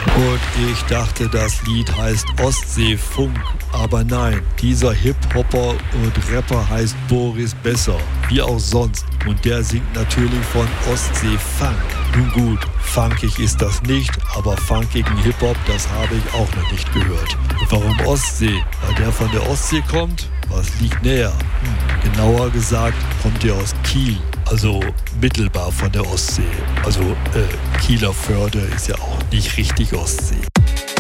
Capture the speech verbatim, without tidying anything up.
Und ich dachte, das Lied heißt Ostseefunk. Aber nein, dieser Hip-Hopper und Rapper heißt Boris Besser, wie auch sonst. Und der singt natürlich von Ostsee-Funk. Nun gut, funkig ist das nicht, aber funkigen Hip-Hop, das habe ich auch noch nicht gehört. Und warum Ostsee? Weil der von der Ostsee kommt? Was liegt näher? Hm, genauer gesagt kommt er aus Kiel, also mittelbar von der Ostsee. Also äh, Kieler Förde ist ja auch nicht richtig Ostsee.